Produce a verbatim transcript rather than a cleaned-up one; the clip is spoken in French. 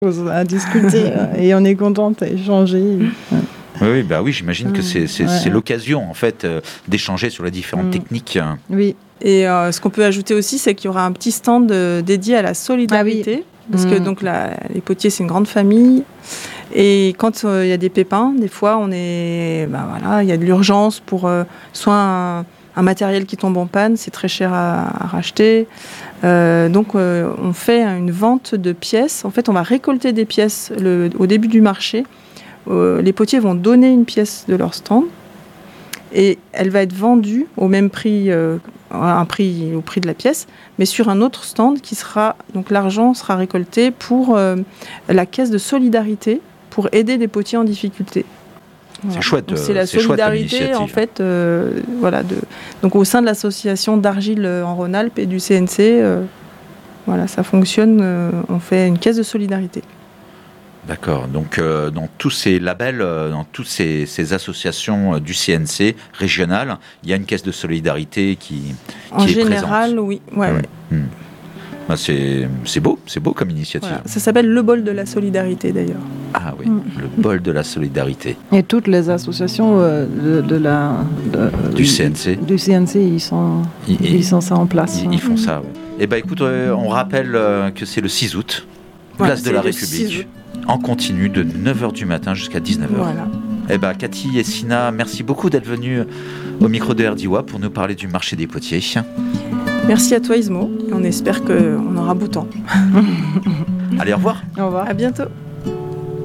à discuter et on est contente à échanger. Oui, oui, bah oui, j'imagine mmh. que c'est, c'est, ouais. c'est l'occasion en fait euh, d'échanger sur les différentes mmh. techniques. Oui. Et euh, ce qu'on peut ajouter aussi, c'est qu'il y aura un petit stand euh, dédié à la solidarité, ah oui. parce mmh. que donc la, les potiers c'est une grande famille. Et quand il euh, y a des pépins, des fois on est, bah voilà, il y a de l'urgence pour euh, soit un, un matériel qui tombe en panne, c'est très cher à, à racheter. Euh, donc euh, on fait une vente de pièces. En fait, on va récolter des pièces le, au début du marché. Euh, les potiers vont donner une pièce de leur stand et elle va être vendue au même prix, euh, un prix au prix de la pièce, mais sur un autre stand qui sera, donc l'argent sera récolté pour euh, la caisse de solidarité pour aider des potiers en difficulté. Voilà. C'est chouette. Donc c'est la c'est solidarité en fait, euh, voilà. De, donc au sein de l'association d'Argile en Rhône-Alpes et du C N C, euh, voilà, ça fonctionne. Euh, on fait une caisse de solidarité. D'accord. Donc, euh, dans tous ces labels, euh, dans toutes ces, ces associations euh, du C N C régional, il y a une caisse de solidarité qui, qui en est général, présente. oui. Ouais, mmh. ouais. Mmh. Bah, c'est, c'est beau, c'est beau comme initiative. Voilà. Ça s'appelle le bol de la solidarité d'ailleurs. Ah oui, mmh. le bol de la solidarité. Et toutes les associations euh, de, de la, de, du C N C, du C N C, ils sont, ils, ils sont ça en place. Ils, ils font ça. Ouais. Eh ben, écoute, euh, on rappelle euh, que c'est le six août, place voilà, de la République. En continu de neuf heures du matin jusqu'à dix-neuf heures. Voilà. Eh ben, Cathy et Sina, merci beaucoup d'être venues au micro de R D I W A pour nous parler du marché des potiers. Merci à toi Ismo, on espère qu'on aura beau temps. Allez, au revoir. Au revoir. À bientôt.